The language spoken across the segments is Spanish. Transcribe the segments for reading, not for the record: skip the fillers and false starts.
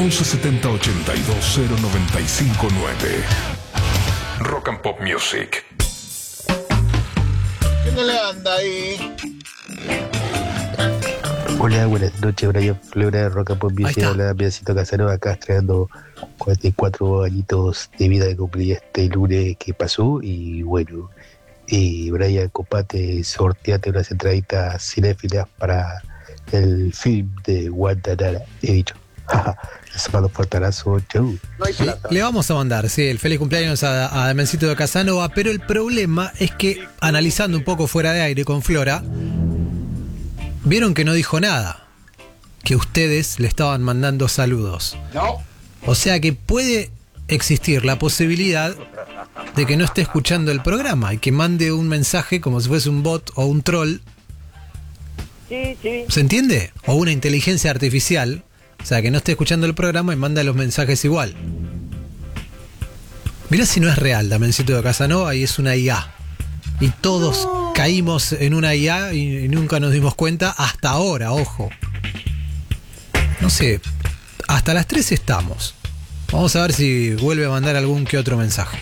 1170 82 0959. Rock and Pop Music. ¿Qué no le anda ahí? Hola, buenas noches, Brian Flora de Rock and Pop Music. Hola, Pedacito Casanova, acá estrenando 44 añitos de vida que cumplí este lunes que pasó. Y bueno, Brian, compate, sorteate unas entraditas cinéfilas para el film de Guantanara. He dicho. Les mando un fuerte abrazo, chau. No hay plata. Le vamos a mandar, sí, el feliz cumpleaños a Damiancito de Casanova, pero el problema es que, analizando un poco fuera de aire con Flora, vieron que no dijo nada, que ustedes le estaban mandando saludos. No. O sea que puede existir la posibilidad de que no esté escuchando el programa y que mande un mensaje como si fuese un bot o un troll. Sí. ¿Se entiende? O una inteligencia artificial. O sea, que no esté escuchando el programa y manda los mensajes igual. Mirá si no es real, Damencito de Casanova, y es una IA. Y todos caímos en una IA y nunca nos dimos cuenta hasta ahora, ojo. No sé, hasta las 3 estamos. Vamos a ver si vuelve a mandar algún que otro mensaje.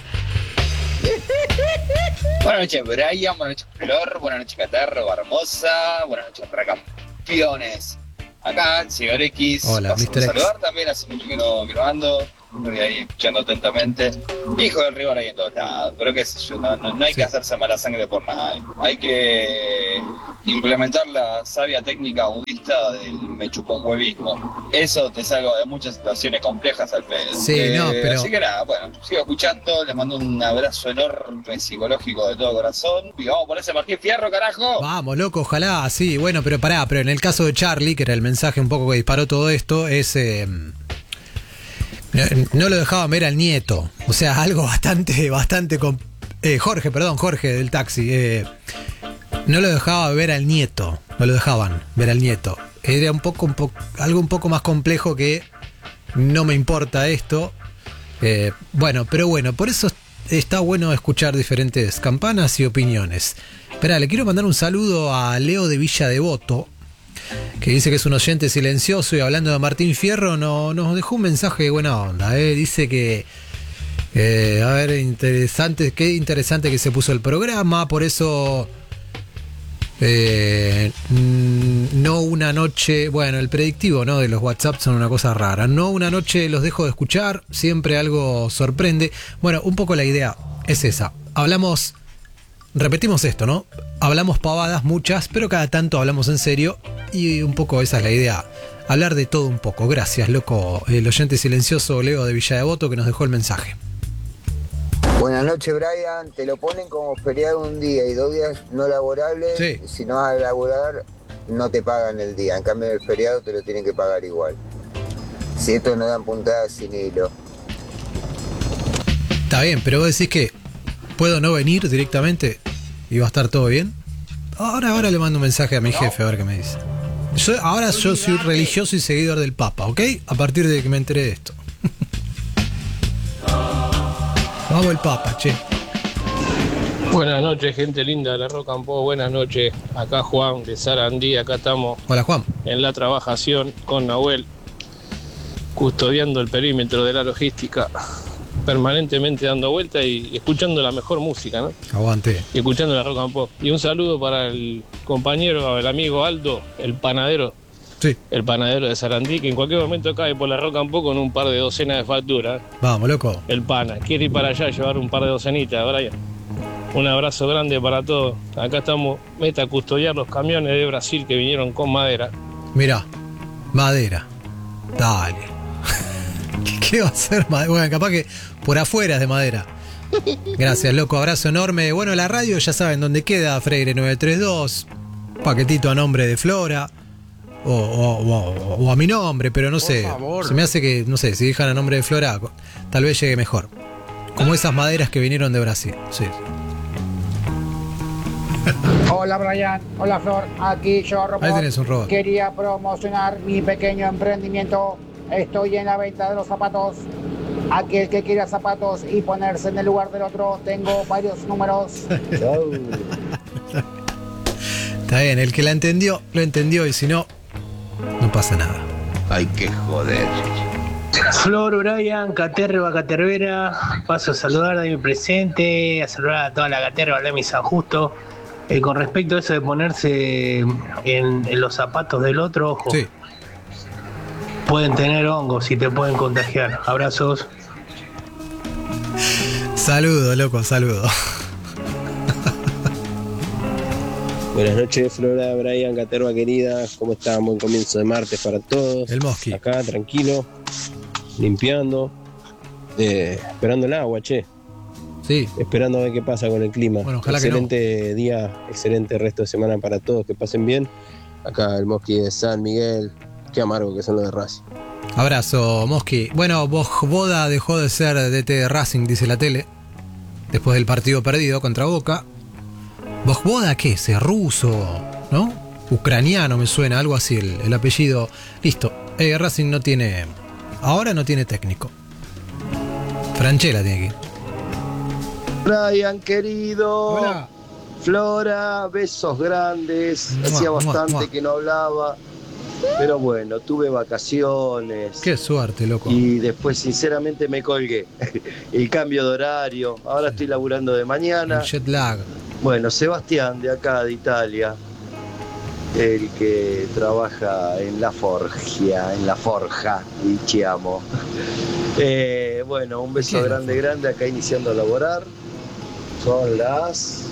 Buenas noches, Brian. Buenas noches, Flor. Buenas noches, Catarro, Hermosa. Buenas noches, Campeones. Acá, señor X. Hola, Paso Mr. a X. saludar también, hace mucho que no ando. Estoy ahí escuchando atentamente. Hijo del River ahí en todos lados. Pero qué sé yo, no hay que hacerse mala sangre por nada. Hay que implementar la sabia técnica budista del me chupo un huevismo. Eso te salva de muchas situaciones complejas al pedo. Sí, no, pero- Así que nada, bueno, sigo escuchando. Les mando un abrazo enorme psicológico de todo corazón. Y vamos por ese Martín Fierro, carajo. Vamos, loco, ojalá, sí. Bueno, pero pará, pero en el caso de Charlie, que era el mensaje un poco que disparó todo esto, es... no lo dejaban ver al nieto. O sea, algo bastante Jorge del taxi. No lo dejaba ver al nieto. No lo dejaban ver al nieto. Era algo un poco más complejo que no me importa esto. Bueno, por eso está bueno escuchar diferentes campanas y opiniones. Esperá, le quiero mandar un saludo a Leo de Villa Devoto, que dice que es un oyente silencioso, y hablando de Martín Fierro nos dejó un mensaje de buena onda. Dice que a ver, qué interesante que se puso el programa, por eso no una noche, bueno, el predictivo, ¿no?, de los WhatsApp son una cosa rara. No una noche los dejo de escuchar, siempre algo sorprende. Bueno, un poco la idea es esa. Repetimos esto, ¿no? Hablamos pavadas, muchas, pero cada tanto hablamos en serio, y un poco esa es la idea. Hablar de todo un poco. Gracias, loco. El oyente silencioso Leo de Villa Devoto, que nos dejó el mensaje. Buenas noches, Brian. Te lo ponen como feriado un día y 2 días no laborables. Sí. Si no vas a laborar, no te pagan el día. En cambio, el feriado te lo tienen que pagar igual. Si esto no dan puntadas sin hilo. Está bien, pero vos decís que puedo no venir directamente y va a estar todo bien. Ahora le mando un mensaje a mi jefe a ver qué me dice. Yo soy religioso y seguidor del Papa, ¿ok? A partir de que me enteré de esto. Vamos el Papa, che. Buenas noches, gente linda de la Rock and Pop. Buenas noches. Acá Juan de Sarandí. Acá estamos Hola, Juan. en la trabajación con Nahuel, custodiando el perímetro de la logística, permanentemente dando vueltas y escuchando la mejor música, ¿no? Aguante. Y escuchando la Rock and Pop. Y un saludo para el compañero, el amigo Aldo, el panadero. Sí. El panadero de Sarandí, que en cualquier momento cae por la Rock and Pop con un par de docenas de facturas. Vamos, loco. El pana. Quiere ir para allá a llevar un par de docenitas, Brian. Un abrazo grande para todos. Acá estamos, meta a custodiar los camiones de Brasil que vinieron con madera. Mirá, madera. Dale. ¿Qué va a ser madera? Bueno, capaz que por afuera es de madera. Gracias, loco. Abrazo enorme. Bueno, la radio ya saben dónde queda, Freire 932. Paquetito a nombre de Flora. O a mi nombre, pero no sé. Se me hace que, no sé, si dejan a nombre de Flora, tal vez llegue mejor. Como esas maderas que vinieron de Brasil. Sí. Hola Brian, hola Flor, aquí yo robot. Ahí tenés un robot. Quería promocionar mi pequeño emprendimiento. Estoy en la venta de los zapatos. Aquel que quiera zapatos y ponerse en el lugar del otro, tengo varios números. Está bien, el que la entendió, lo entendió, y si no, no pasa nada. Hay que joder. Flor, Brian, Caterva, Catervera, paso a saludar de mi presente, a saludar a toda la Caterva, de mi San Justo. Con respecto a eso de ponerse en los zapatos del otro, ojo, Sí. pueden tener hongos y te pueden contagiar. Abrazos. Saludo, loco, saludo. Buenas noches, Flora, Brian, Caterva querida. ¿Cómo están? Buen comienzo de martes para todos. El Mosqui. Acá, tranquilo, limpiando, esperando el agua, che. Sí. Esperando a ver qué pasa con el clima. Bueno, ojalá excelente día, excelente resto de semana para todos, que pasen bien. Acá el Mosqui de San Miguel. Qué amargo que son los de Racing. Abrazo, Mosqui. Bueno, Boda dejó de ser DT de Racing, dice la tele, después del partido perdido contra Boca. ¿Boda qué es? ¿Es ruso? ¿No? Ucraniano me suena, algo así el apellido. Listo. Racing no tiene... Ahora no tiene técnico. Franchella tiene que ir. Brian, querido. Hola. Flora, besos grandes. Hacía bastante que no hablaba. Pero bueno, tuve vacaciones. Qué suerte, loco. Y después, sinceramente, me colgué. El cambio de horario. Ahora estoy laburando de mañana. El jet lag. Bueno, Sebastián, de acá, de Italia. El que trabaja en la forja. Y te amo. Bueno, un beso grande, acá iniciando a laborar. Son las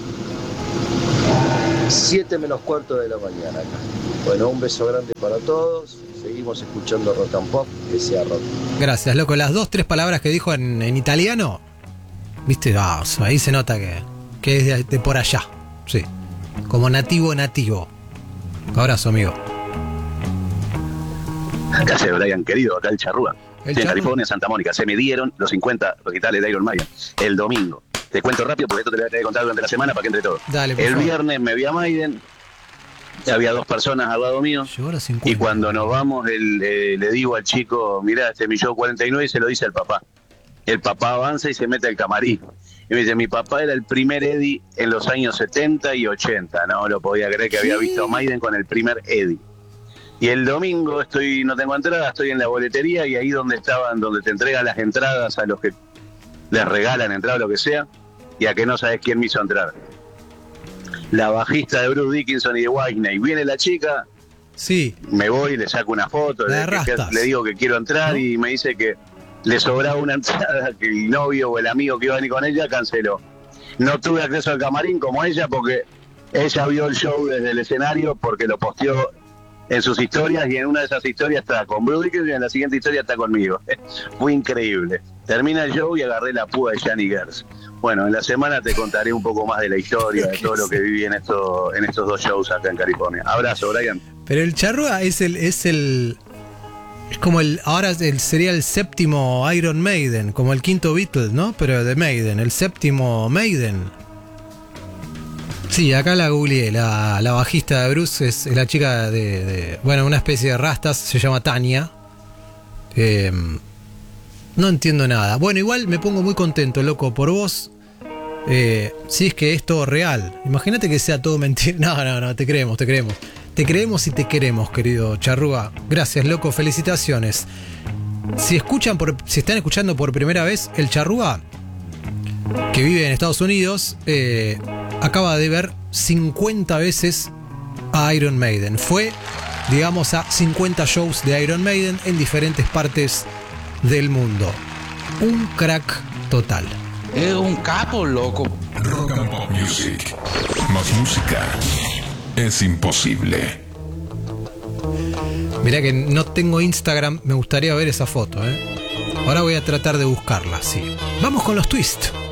7 menos cuarto de la mañana acá. Bueno, un beso grande para todos. Seguimos escuchando Rock and Pop, que sea rock. Gracias, loco. Las 2-3 palabras que dijo en italiano, viste, ahí se nota que es de por allá. Sí. Como nativo. Abrazo, amigo. ¿Qué hace, Brian, querido? Acá el Charrúa. El En Charrúa. California, Santa Mónica. Se me dieron los 50 recitales de Iron Maiden el domingo. Te cuento rápido porque esto te lo voy a tener que contar durante la semana para que entre todo. Dale, por el favor. viernes me vi a Maiden. Había 2 personas al lado mío. Llegó a los 50. Y cuando nos vamos, le digo al chico, mirá, este es mi show 49, y se lo dice al papá. El papá avanza y se mete al camarín. Y me dice, mi papá era el primer Eddie en los años 70 y 80. No lo podía creer que había visto a Maiden con el primer Eddie. Y el domingo no tengo entrada, estoy en la boletería y ahí donde te entregan las entradas a los que les regalan entrada o lo que sea, y a que no sabes quién me hizo entrar. La bajista de Bruce Dickinson y de Whitney. Viene la chica, sí, me voy, le saco una foto, La de rastas. le digo que quiero entrar, ¿no? Y me dice que le sobraba una entrada, que el novio o el amigo que iba a venir con ella canceló. No tuve acceso al camarín como ella porque ella vio el show desde el escenario porque lo posteó en sus historias y en una de esas historias está con Bruce Dickinson y en la siguiente historia está conmigo. Fue increíble. Termina el show y agarré la púa de Gianni Gers. Bueno, en la semana te contaré un poco más de la historia, de todo lo que viví en estos 2 shows acá en California. Abrazo, Brian. Pero el Charrúa es como ahora sería el 7º Iron Maiden, como el 5º Beatles, ¿no? Pero de Maiden, el 7º Maiden. Sí, acá la googleé, la bajista de Bruce es la chica de una especie de rastas, se llama Tania. No entiendo nada. Bueno, igual me pongo muy contento, loco, por vos. Si es que es todo real. Imagínate que sea todo mentira. No, te creemos. Te creemos y te queremos, querido Charrúa. Gracias, loco, felicitaciones. Si están escuchando por primera vez, el Charrúa, que vive en Estados Unidos, acaba de ver 50 veces a Iron Maiden. Fue, digamos, a 50 shows de Iron Maiden en diferentes partes del mundo. Un crack total. Es un capo, loco. Rock and Pop Music. Más música es imposible. Mirá que no tengo Instagram, me gustaría ver esa foto, ¿eh? Ahora voy a tratar de buscarla, sí. Vamos con los twists.